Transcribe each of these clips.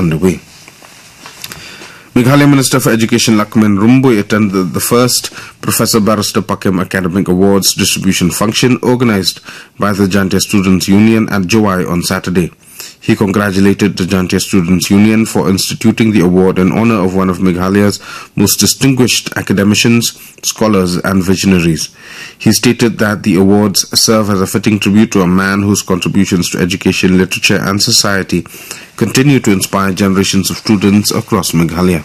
underway. Meghalaya Minister for Education Lakmin Rumbui attended the first Professor Barrister Pakem Academic Awards distribution function organised by the Jantia Students' Union at Jowai on Saturday. He congratulated the Jantia Students' Union for instituting the award in honour of one of Meghalaya's most distinguished academicians, scholars and visionaries. He stated that the awards serve as a fitting tribute to a man whose contributions to education, literature and society continue to inspire generations of students across Meghalaya.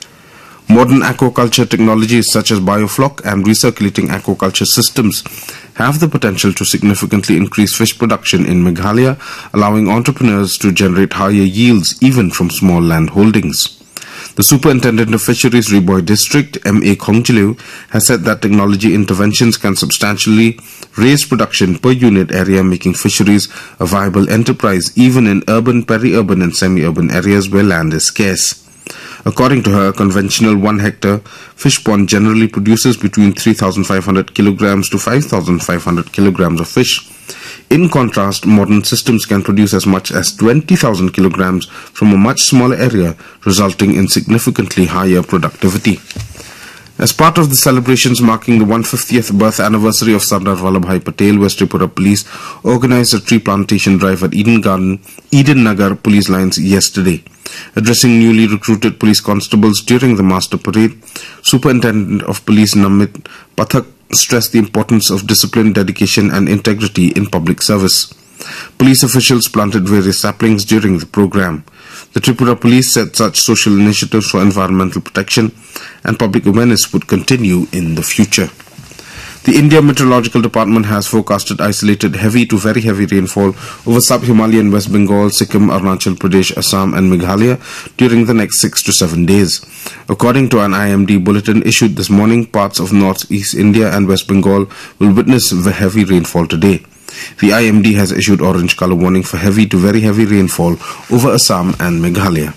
Modern aquaculture technologies such as biofloc and recirculating aquaculture systems have the potential to significantly increase fish production in Meghalaya, allowing entrepreneurs to generate higher yields even from small land holdings. The Superintendent of Fisheries Riboy District, M.A. Khongjilu, has said that technology interventions can substantially raise production per unit area, making fisheries a viable enterprise even in urban, peri-urban and semi-urban areas where land is scarce. According to her, conventional 1 hectare fish pond generally produces between 3,500 kilograms to 5,500 kilograms of fish. In contrast, modern systems can produce as much as 20,000 kilograms from a much smaller area, resulting in significantly higher productivity. As part of the celebrations marking the 150th birth anniversary of Sardar Vallabhbhai Patel, West Tripura Police organized a tree plantation drive at Eden Nagar police lines yesterday. Addressing newly recruited police constables during the master parade, Superintendent of Police Namit Pathak stressed the importance of discipline, dedication and integrity in public service. Police officials planted various saplings during the program. The Tripura Police said such social initiatives for environmental protection and public awareness would continue in the future. The India Meteorological Department has forecasted isolated heavy to very heavy rainfall over sub-Himalayan West Bengal, Sikkim, Arunachal Pradesh, Assam and Meghalaya during the next 6 to 7 days. According to an IMD bulletin issued this morning, parts of northeast India and West Bengal will witness heavy rainfall today. The IMD has issued orange color warning for heavy to very heavy rainfall over Assam and Meghalaya.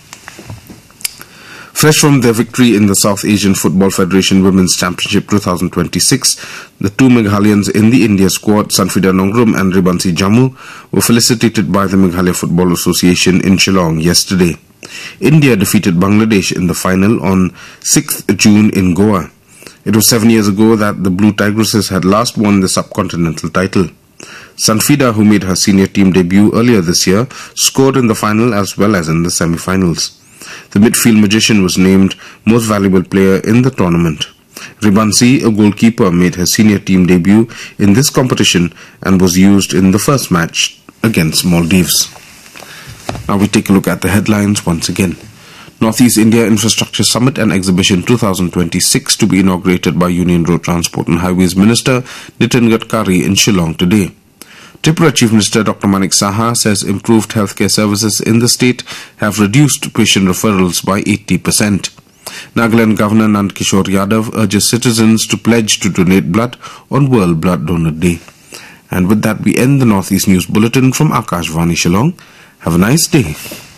Fresh from their victory in the South Asian Football Federation Women's Championship 2026, the two Meghalayans in the India squad, Sanfida Nongrum and Ribansi Jammu, were felicitated by the Meghalaya Football Association in Shillong yesterday. India defeated Bangladesh in the final on 6th June in Goa. It was 7 years ago that the Blue Tigresses had last won the subcontinental title. Sanfida, who made her senior team debut earlier this year, scored in the final as well as in the semi-finals. The midfield magician was named most valuable player in the tournament. Ribansi, a goalkeeper, made her senior team debut in this competition and was used in the first match against Maldives. Now we take a look at the headlines once again. Northeast India Infrastructure Summit and Exhibition 2026 to be inaugurated by Union Road Transport and Highways Minister Nitin Gadkari in Shillong today. Tripura Chief Minister Dr. Manik Saha says improved healthcare services in the state have reduced patient referrals by 80%. Nagaland Governor Nand Kishore Yadav urges citizens to pledge to donate blood on World Blood Donor Day. And with that, we end the Northeast News Bulletin from Akashvani Shillong. Have a nice day.